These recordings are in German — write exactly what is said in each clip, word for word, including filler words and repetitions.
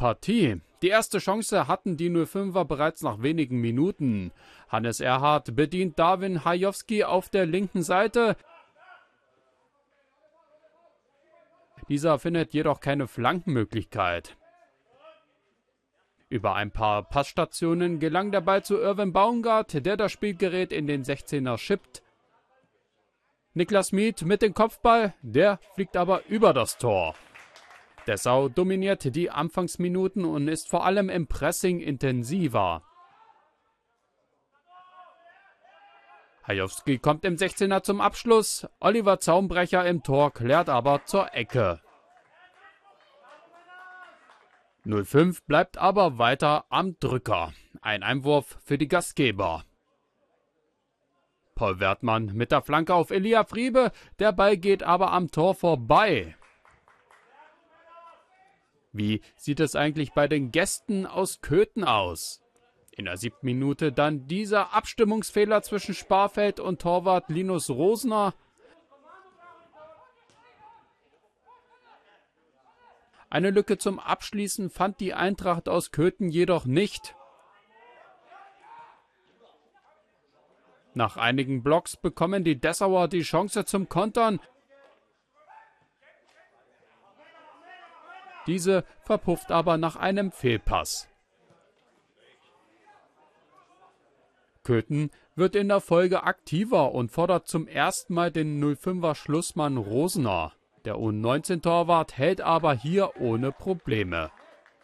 Partie. Die erste Chance hatten die null fünfer bereits nach wenigen Minuten. Hannes Erhardt bedient Darwin Hajowski auf der linken Seite. Dieser findet jedoch keine Flankenmöglichkeit. Über ein paar Passstationen gelang der Ball zu Irvin Baumgart, der das Spielgerät in den sechzehner schippt. Niklas Mieth mit dem Kopfball, der fliegt aber über das Tor. Dessau dominiert die Anfangsminuten und ist vor allem im Pressing intensiver. Hajowski kommt im sechzehner zum Abschluss, Oliver Zaumbrecher im Tor klärt aber zur Ecke. null fünf bleibt aber weiter am Drücker. Ein Einwurf für die Gastgeber. Paul Wertmann mit der Flanke auf Elia Friebe, der Ball geht aber am Tor vorbei. Wie sieht es eigentlich bei den Gästen aus Köthen aus? In der siebten Minute dann dieser Abstimmungsfehler zwischen Sparfeld und Torwart Linus Rosner. Eine Lücke zum Abschließen fand die Eintracht aus Köthen jedoch nicht. Nach einigen Blocks bekommen die Dessauer die Chance zum Kontern. Diese verpufft aber nach einem Fehlpass. Köthen wird in der Folge aktiver und fordert zum ersten Mal den null fünfer Schlussmann Rosner. Der U neunzehn-Torwart hält aber hier ohne Probleme.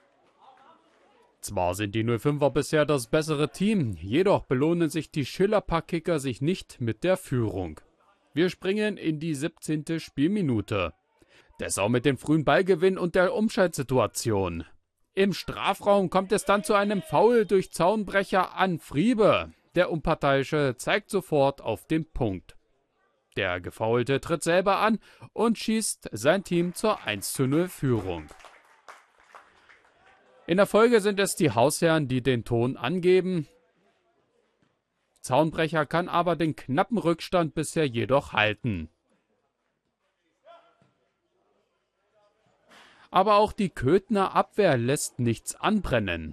Zwar sind die null fünfer bisher das bessere Team, jedoch belohnen sich die Schillerpack-Kicker sich nicht mit der Führung. Wir springen in die siebzehnte Spielminute. Dessau mit dem frühen Ballgewinn und der Umschaltsituation. Im Strafraum kommt es dann zu einem Foul durch Zaunbrecher an Friebe. Der Unparteiische zeigt sofort auf den Punkt. Der Gefaulte tritt selber an und schießt sein Team zur eins zu null Führung. In der Folge sind es die Hausherren, die den Ton angeben. Zaunbrecher kann aber den knappen Rückstand bisher jedoch halten. Aber auch die Köthener Abwehr lässt nichts anbrennen.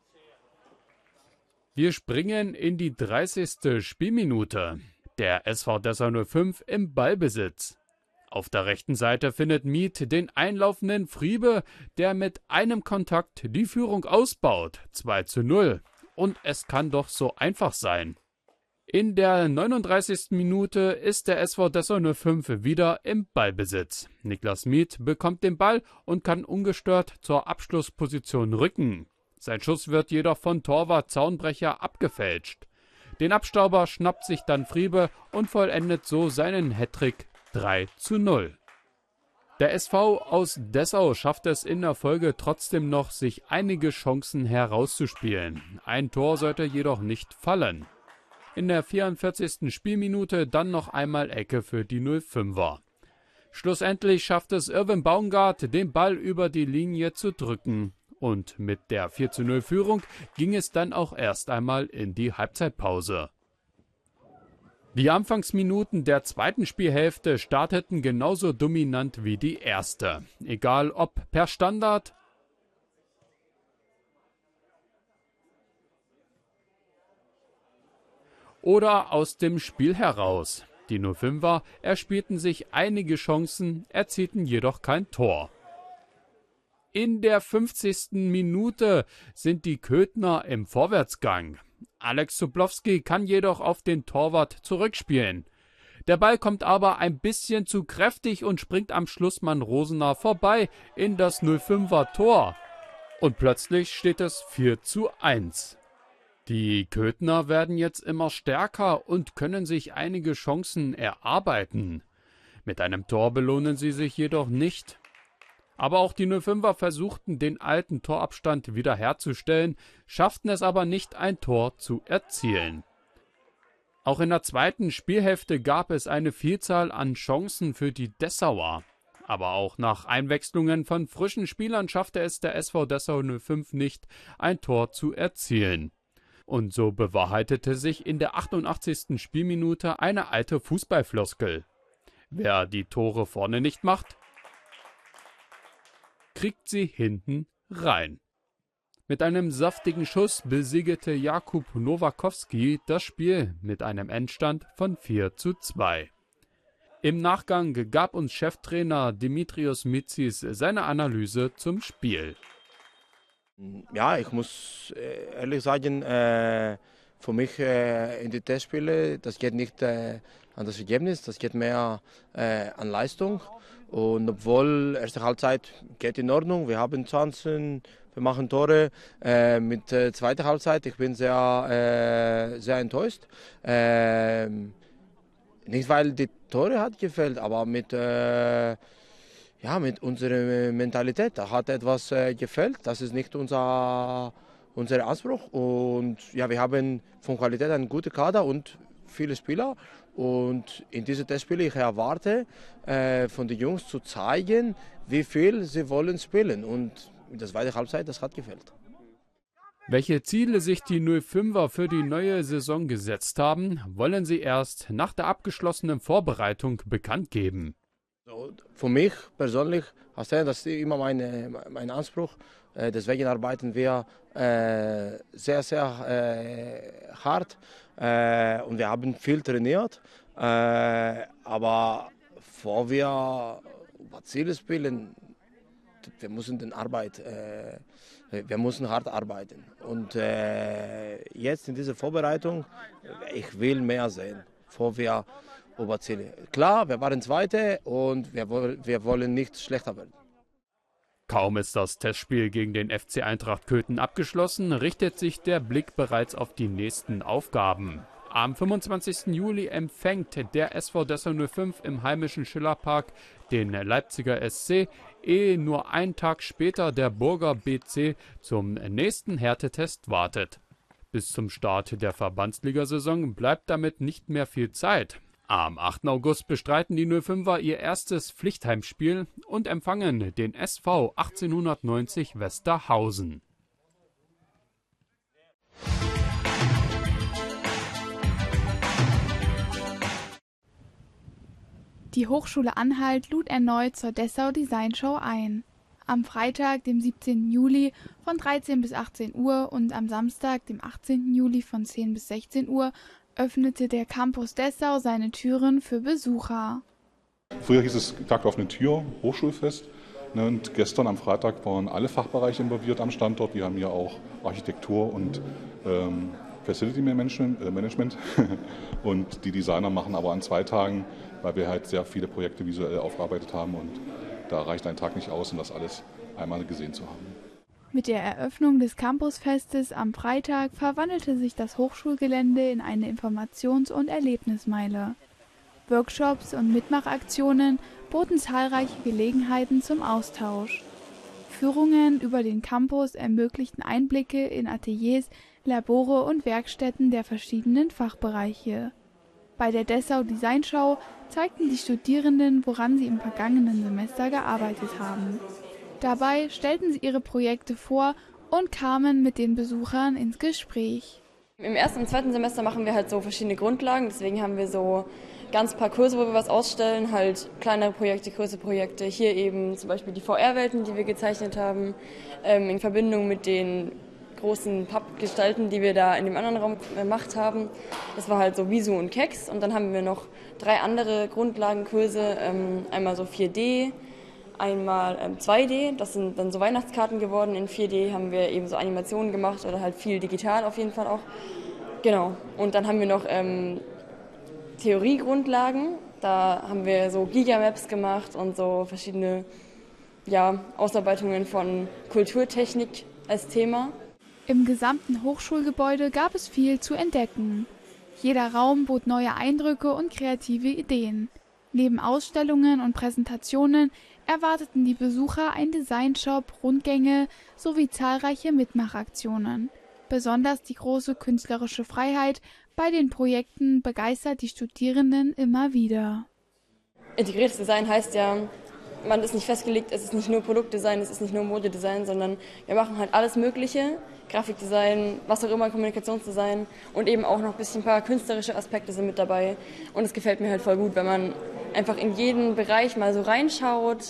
Wir springen in die dreißigste Spielminute. Der S V Dessau null fünf im Ballbesitz. Auf der rechten Seite findet Mieth den einlaufenden Friebe, der mit einem Kontakt die Führung ausbaut. zwei zu null. Und es kann doch so einfach sein. In der neununddreißigsten Minute ist der S V Dessau null fünf wieder im Ballbesitz. Niklas Mieth bekommt den Ball und kann ungestört zur Abschlussposition rücken. Sein Schuss wird jedoch von Torwart Zaunbrecher abgefälscht. Den Abstauber schnappt sich dann Friebe und vollendet so seinen Hattrick drei zu null. Der S V aus Dessau schafft es in der Folge trotzdem noch, sich einige Chancen herauszuspielen. Ein Tor sollte jedoch nicht fallen. In der vierundvierzigsten Spielminute dann noch einmal Ecke für die null fünfer. Schlussendlich schafft es Irvin Baumgart, den Ball über die Linie zu drücken. Und mit der vier zu null Führung ging es dann auch erst einmal in die Halbzeitpause. Die Anfangsminuten der zweiten Spielhälfte starteten genauso dominant wie die erste. Egal ob per Standard oder aus dem Spiel heraus. Die null fünfer erspielten sich einige Chancen, erzielten jedoch kein Tor. In der fünfzigsten Minute sind die Köthener im Vorwärtsgang. Alex Zublowski kann jedoch auf den Torwart zurückspielen. Der Ball kommt aber ein bisschen zu kräftig und springt am Schlussmann Rosener vorbei in das null fünfer Tor. Und plötzlich steht es vier zu eins. Die Köthener werden jetzt immer stärker und können sich einige Chancen erarbeiten. Mit einem Tor belohnen sie sich jedoch nicht. Aber auch die null fünfer versuchten, den alten Torabstand wiederherzustellen, schafften es aber nicht, ein Tor zu erzielen. Auch in der zweiten Spielhälfte gab es eine Vielzahl an Chancen für die Dessauer. Aber auch nach Einwechslungen von frischen Spielern schaffte es der S V Dessau null fünf nicht, ein Tor zu erzielen. Und so bewahrheitete sich in der achtundachtzigsten Spielminute eine alte Fußballfloskel. Wer die Tore vorne nicht macht, kriegt sie hinten rein. Mit einem saftigen Schuss besiegte Jakub Nowakowski das Spiel mit einem Endstand von vier zu zwei. Im Nachgang gab uns Cheftrainer Dimitrios Mitsys seine Analyse zum Spiel. Ja, ich muss ehrlich sagen, äh, für mich äh, in die Testspiele, das geht nicht äh, an das Ergebnis, das geht mehr äh, an Leistung. Und obwohl erste Halbzeit geht in Ordnung, wir haben Chancen, wir machen Tore. Äh, mit äh, zweiter Halbzeit, ich bin sehr, äh, sehr enttäuscht. Äh, nicht weil die Tore hat gefällt, aber mit äh, ja, mit unserer Mentalität. Da hat etwas äh, gefällt. Das ist nicht unser, unser Anspruch. Und ja, wir haben von Qualität einen guten Kader und viele Spieler. Und in diesen Testspielen ich erwarte äh, von den Jungs zu zeigen, wie viel sie wollen spielen. Und in der zweiten Halbzeit, das hat gefällt. Welche Ziele sich die null fünfer für die neue Saison gesetzt haben, wollen sie erst nach der abgeschlossenen Vorbereitung bekannt geben. Für mich persönlich, das ist immer mein, mein Anspruch. Deswegen arbeiten wir äh, sehr, sehr äh, hart äh, und wir haben viel trainiert. Äh, aber bevor wir über Ziele spielen, wir müssen den Arbeit, äh, wir müssen hart arbeiten. Und äh, jetzt in dieser Vorbereitung, ich will mehr sehen, bevor wir über Ziele. Klar, wir waren Zweite und wir, wir wollen nicht schlechter werden. Kaum ist das Testspiel gegen den F C Eintracht Köthen abgeschlossen, richtet sich der Blick bereits auf die nächsten Aufgaben. Am fünfundzwanzigsten Juli empfängt der S V Dessau null fünf im heimischen Schillerpark den Leipziger S C, ehe nur einen Tag später der Burger B C zum nächsten Härtetest wartet. Bis zum Start der Verbandsligasaison bleibt damit nicht mehr viel Zeit. Am achten August bestreiten die null fünfer ihr erstes Pflichtheimspiel und empfangen den S V achtzehnhundertneunzig Westerhausen. Die Hochschule Anhalt lud erneut zur Dessau Design Show ein. Am Freitag, dem siebzehnten Juli von dreizehn bis achtzehn Uhr und am Samstag, dem achtzehnten Juli von zehn bis sechzehn Uhr öffnete der Campus Dessau seine Türen für Besucher. Früher hieß es Tag der offenen Tür, Hochschulfest. Und gestern am Freitag waren alle Fachbereiche involviert am Standort. Wir haben hier auch Architektur und ähm, Facility Management, äh, Management. Und die Designer machen aber an zwei Tagen, weil wir halt sehr viele Projekte visuell aufgearbeitet haben. Und da reicht ein Tag nicht aus, um das alles einmal gesehen zu haben. Mit der Eröffnung des Campusfestes am Freitag verwandelte sich das Hochschulgelände in eine Informations- und Erlebnismeile. Workshops und Mitmachaktionen boten zahlreiche Gelegenheiten zum Austausch. Führungen über den Campus ermöglichten Einblicke in Ateliers, Labore und Werkstätten der verschiedenen Fachbereiche. Bei der Dessau Design Show zeigten die Studierenden, woran sie im vergangenen Semester gearbeitet haben. Dabei stellten sie ihre Projekte vor und kamen mit den Besuchern ins Gespräch. Im ersten und zweiten Semester machen wir halt so verschiedene Grundlagen, deswegen haben wir so ganz paar Kurse, wo wir was ausstellen, halt kleinere Projekte, größere Projekte. Hier eben zum Beispiel die V R-Welten, die wir gezeichnet haben, ähm, in Verbindung mit den großen Pappgestalten, die wir da in dem anderen Raum gemacht haben. Das war halt so Visu und Keks. Und dann haben wir noch drei andere Grundlagenkurse, ähm, einmal so vier D, einmal ähm, zwei D, das sind dann so Weihnachtskarten geworden. In vier D haben wir eben so Animationen gemacht oder halt viel digital auf jeden Fall auch. Genau. Und dann haben wir noch ähm, Theoriegrundlagen. Da haben wir so Gigamaps gemacht und so verschiedene ja, Ausarbeitungen von Kulturtechnik als Thema. Im gesamten Hochschulgebäude gab es viel zu entdecken. Jeder Raum bot neue Eindrücke und kreative Ideen. Neben Ausstellungen und Präsentationen erwarteten die Besucher ein Designshop, Rundgänge sowie zahlreiche Mitmachaktionen. Besonders die große künstlerische Freiheit bei den Projekten begeistert die Studierenden immer wieder. Integriertes Design heißt ja, man ist nicht festgelegt, es ist nicht nur Produktdesign, es ist nicht nur Modedesign, sondern wir machen halt alles Mögliche, Grafikdesign, was auch immer, Kommunikationsdesign und eben auch noch ein bisschen ein paar künstlerische Aspekte sind mit dabei. Und es gefällt mir halt voll gut, wenn man einfach in jeden Bereich mal so reinschaut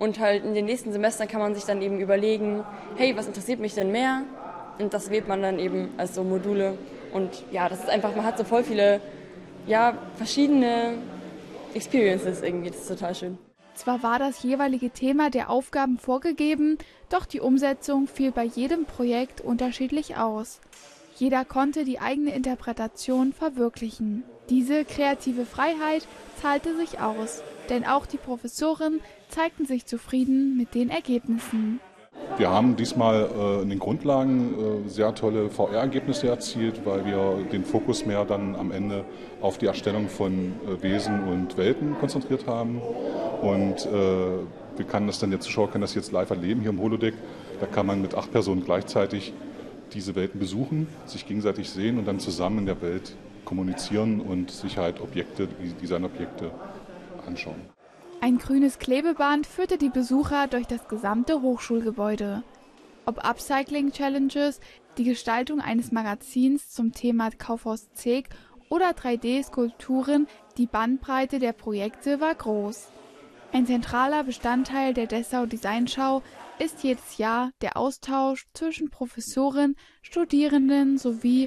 Und halt in den nächsten Semestern kann man sich dann eben überlegen, hey, was interessiert mich denn mehr? Und das wählt man dann eben als so Module. Und ja, das ist einfach, man hat so voll viele, ja, verschiedene Experiences irgendwie, das ist total schön. Zwar war das jeweilige Thema der Aufgaben vorgegeben, doch die Umsetzung fiel bei jedem Projekt unterschiedlich aus. Jeder konnte die eigene Interpretation verwirklichen. Diese kreative Freiheit zahlte sich aus, denn auch die Professoren zeigten sich zufrieden mit den Ergebnissen. Wir haben diesmal äh, in den Grundlagen äh, sehr tolle V R-Ergebnisse erzielt, weil wir den Fokus mehr dann am Ende auf die Erstellung von äh, Wesen und Welten konzentriert haben. Und äh, wir können das dann, der Zuschauer kann das jetzt live erleben hier im Holodeck. Da kann man mit acht Personen gleichzeitig diese Welten besuchen, sich gegenseitig sehen und dann zusammen in der Welt kommunizieren und sich halt Objekte, Designobjekte anschauen. Ein grünes Klebeband führte die Besucher durch das gesamte Hochschulgebäude. Ob Upcycling-Challenges, die Gestaltung eines Magazins zum Thema Kaufhaus Zeeg oder drei D-Skulpturen, die Bandbreite der Projekte war groß. Ein zentraler Bestandteil der Dessau Designschau ist jedes Jahr der Austausch zwischen Professoren, Studierenden sowie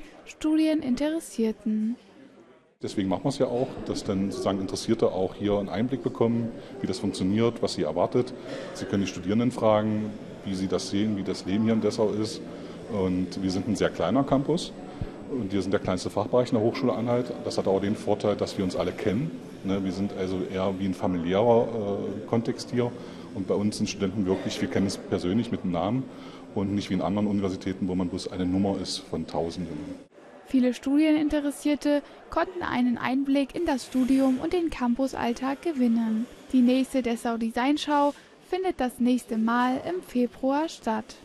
Studieninteressierten. Deswegen machen wir es ja auch, dass dann sozusagen Interessierte auch hier einen Einblick bekommen, wie das funktioniert, was sie erwartet. Sie können die Studierenden fragen, wie sie das sehen, wie das Leben hier in Dessau ist. Und wir sind ein sehr kleiner Campus und wir sind der kleinste Fachbereich in der Hochschule Anhalt. Das hat auch den Vorteil, dass wir uns alle kennen. Wir sind also eher wie ein familiärer Kontext hier. Und bei uns sind Studenten wirklich, wir kennen es persönlich mit dem Namen und nicht wie in anderen Universitäten, wo man bloß eine Nummer ist von Tausenden. Viele Studieninteressierte konnten einen Einblick in das Studium und den Campusalltag gewinnen. Die nächste Dessau Designschau findet das nächste Mal im Februar statt.